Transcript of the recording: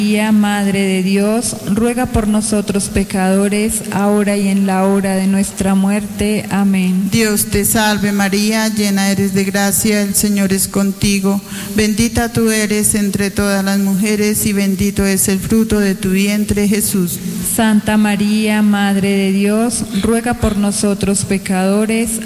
María, Madre de Dios, ruega por nosotros pecadores, ahora y en la hora de nuestra muerte. Amén. Dios te salve María, llena eres de gracia, el Señor es contigo. Bendita tú eres entre todas las mujeres y bendito es el fruto de tu vientre, Jesús. Santa María, Madre de Dios, ruega por nosotros pecadores,